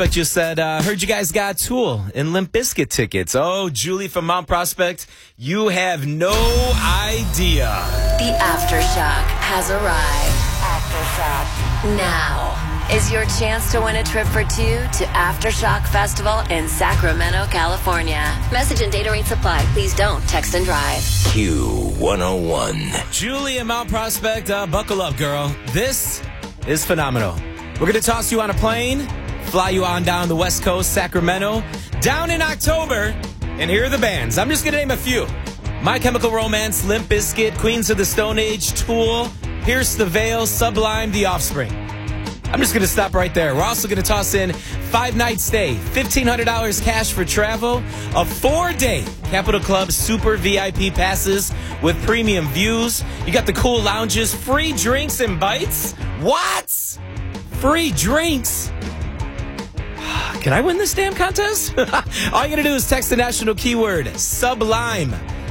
But you said, heard you guys got Tool and Limp Bizkit tickets. Oh, Julie from Mount Prospect, you have no idea. The Aftershock has arrived. Aftershock. Now is your chance to win a trip for two to Aftershock Festival in Sacramento, California. Message and data rates apply. Please don't text and drive. Q101. Julie and Mount Prospect, buckle up, girl. This is phenomenal. We're going to toss you on a plane, fly you on down the West Coast, Sacramento, down in October, and here are the bands. I'm just going to name a few. My Chemical Romance, Limp Bizkit, Queens of the Stone Age, Tool, Pierce the Veil, Sublime, The Offspring. I'm just going to stop right there. We're also going to toss in 5-night stay, $1,500 cash for travel, a 4-day Capitol Club Super VIP passes with premium views. You got the cool lounges, free drinks and bites. What? Free drinks? Can I win this damn contest? All you got to do is text the national keyword, Sublime,